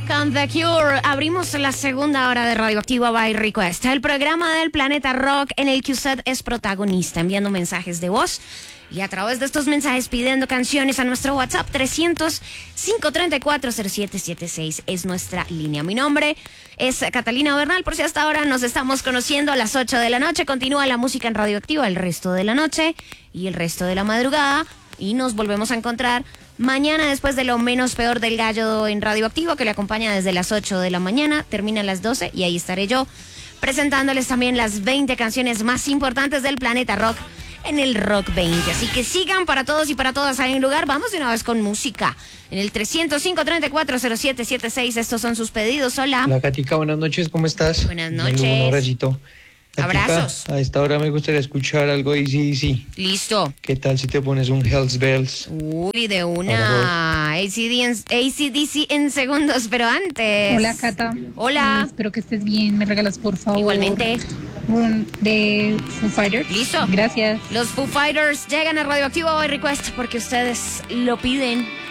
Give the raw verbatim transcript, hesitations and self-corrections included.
Con The Cure abrimos la segunda hora de Radioactiva by Request, el programa del planeta rock en el que usted es protagonista, enviando mensajes de voz y a través de estos mensajes pidiendo canciones a nuestro WhatsApp trescientos, cinco treinta y cuatro, cero siete siete seis es nuestra línea. Mi nombre es Catalina Bernal, por si hasta ahora nos estamos conociendo. A las ocho de la noche continúa la música en Radioactiva el resto de la noche y el resto de la madrugada, y nos volvemos a encontrar mañana después de Lo Menos Peor del Gallo en Radioactivo, que le acompaña desde las ocho de la mañana, termina a las doce y ahí estaré yo presentándoles también las veinte canciones más importantes del planeta rock en el Rock veinte. Así que sigan para todos y para todas ahí en lugar. Vamos de una vez con música. En el trescientos, cinco treinta y cuatro, cero siete siete seis, estos son sus pedidos. Hola. Hola, Katica, buenas noches, ¿cómo estás? Buenas noches. Un abracito. Katica, Abrazos. a esta hora me gustaría escuchar algo de A C D C. Listo. ¿Qué tal si te pones un Hells Bells? Uy, de una. A C D C en segundos, pero antes. Hola, Cata. Hola. Eh, espero que estés bien. ¿Me regalas, por favor? Igualmente. Un de Foo Fighters. Listo. Gracias. Los Foo Fighters llegan a Radioactivo by Request porque ustedes lo piden.